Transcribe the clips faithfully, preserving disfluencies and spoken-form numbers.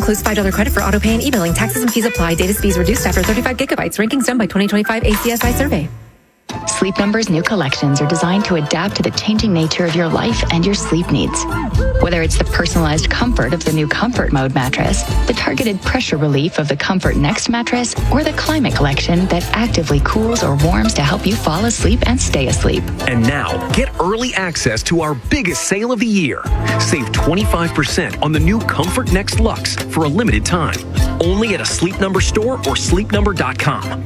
includes five dollars credit for auto pay and e-billing. Taxes and fees apply. Data speeds reduced after thirty-five gigabytes. Rankings done by twenty twenty-five A C S I survey. Sleep Number's new collections are designed to adapt to the changing nature of your life and your sleep needs. Whether it's the personalized comfort of the new Comfort Mode mattress, the targeted pressure relief of the Comfort Next mattress, or the Climate Collection that actively cools or warms to help you fall asleep and stay asleep. And now, get early access to our biggest sale of the year. Save twenty-five percent on the new Comfort Next Luxe for a limited time. Only at a Sleep Number store or sleep number dot com.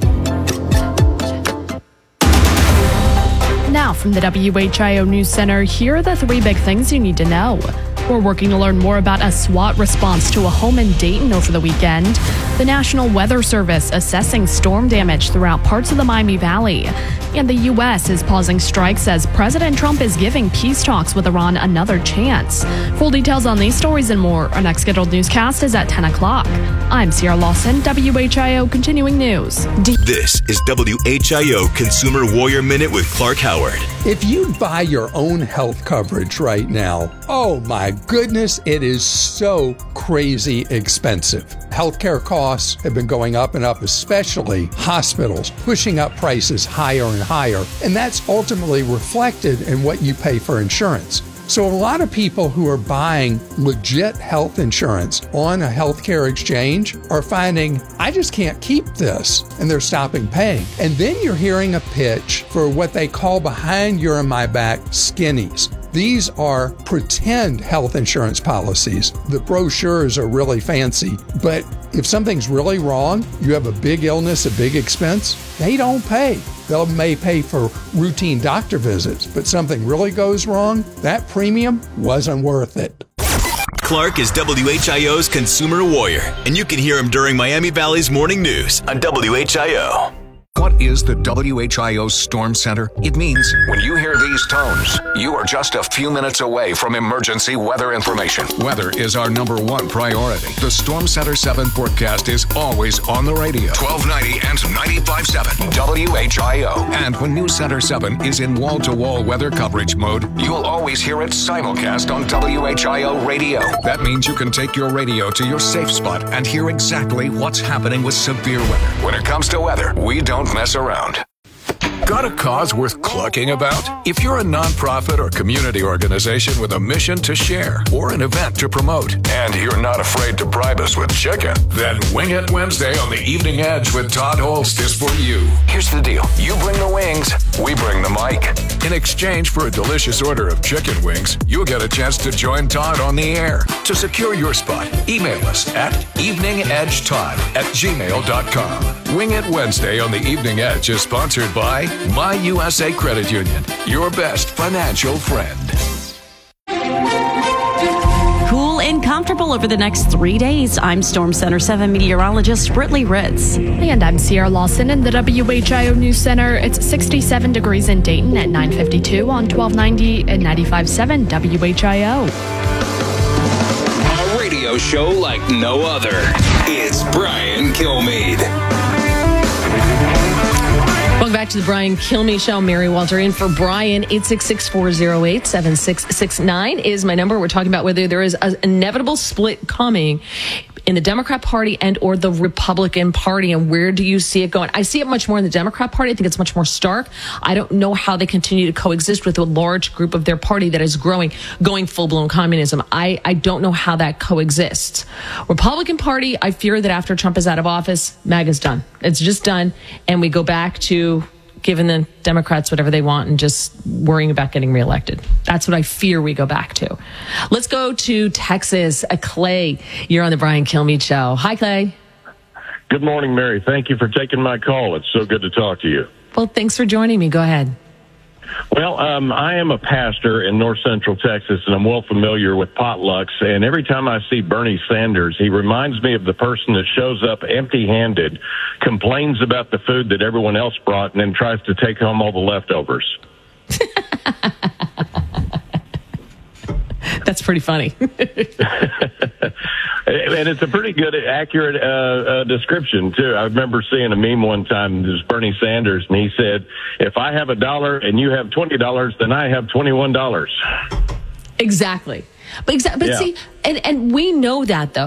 Now from the W H I O News Center, here are the three big things you need to know. We're working to learn more about a SWAT response to a home in Dayton over the weekend. The National Weather Service assessing storm damage throughout parts of the Miami Valley. And the U S is pausing strikes as President Trump is giving peace talks with Iran another chance. Full details on these stories and more. Our next scheduled newscast is at ten o'clock. I'm Sierra Lawson, W H I O Continuing News. D- this is W H I O Consumer Warrior Minute with Clark Howard. If you buy your own health coverage right now, oh my goodness, it is so crazy expensive. Healthcare costs have been going up and up, especially hospitals, pushing up prices higher and higher, and that's ultimately reflected in what you pay for insurance. So a lot of people who are buying legit health insurance on a healthcare exchange are finding, I just can't keep this, and they're stopping paying. And then you're hearing a pitch for what they call behind your and my back skinnies. These are pretend health insurance policies. The brochures are really fancy, but if something's really wrong, you have a big illness, a big expense, they don't pay. They may pay for routine doctor visits, but something really goes wrong, that premium wasn't worth it. Clark is W H I O's Consumer Warrior, and you can hear him during Miami Valley's Morning News on W H I O. What is the W H I O Storm Center? It means when you hear these tones, you are just a few minutes away from emergency weather information. Weather is our number one priority. The Storm Center seven forecast is always on the radio. twelve ninety and ninety-five point seven W H I O. And when News Center seven is in wall-to-wall weather coverage mode, you'll always hear it simulcast on W H I O radio. That means you can take your radio to your safe spot and hear exactly what's happening with severe weather. When it comes to weather, we don't mess around. Got a cause worth clucking about? If you're a nonprofit or community organization with a mission to share or an event to promote, and you're not afraid to bribe us with chicken, then Wing It Wednesday on the Evening Edge with Todd Holst is for you. Here's the deal. You bring the wings, we bring the mic. In exchange for a delicious order of chicken wings, you'll get a chance to join Todd on the air. To secure your spot, email us at eveningedgetodd at gmail dot com. Wing It Wednesday on the Evening Edge is sponsored by My U S A Credit Union, your best financial friend. Cool and comfortable over the next three days. I'm Storm Center seven meteorologist Brittany Ritz. And I'm Sierra Lawson in the W H I O News Center. It's sixty-seven degrees in Dayton at nine fifty-two on twelve ninety and ninety-five point seven W H I O. A radio show like no other. It's Brian Kilmeade. Welcome back to the Brian Kilmeade Show. Mary Walter in for Brian. eight six six, four oh eight, seven six six nine is my number. We're talking about whether there is an inevitable split coming in the Democrat Party and or the Republican Party, and where do you see it going? I see it much more in the Democrat Party. I think it's much more stark. I don't know how they continue to coexist with a large group of their party that is growing, going full-blown communism. I, I don't know how that coexists. Republican Party, I fear that after Trump is out of office, MAGA's done. It's just done, and we go back to giving the Democrats whatever they want and just worrying about getting reelected. That's what I fear we go back to. Let's go to Texas. Uh, Clay, you're on the Brian Kilmeade Show. Hi, Clay. Good morning, Mary. Thank you for taking my call. It's so good to talk to you. Well, thanks for joining me. Go ahead. Well, um, I am a pastor in north central Texas, and I'm well familiar with potlucks. And every time I see Bernie Sanders, he reminds me of the person that shows up empty-handed, complains about the food that everyone else brought, and then tries to take home all the leftovers. That's pretty funny. And it's a pretty good, accurate uh, uh, description, too. I remember seeing a meme one time. It was Bernie Sanders, and he said, if I have a dollar and you have twenty dollars, then I have twenty-one dollars. Exactly. But, exa- but yeah. see, and, and we know that, though.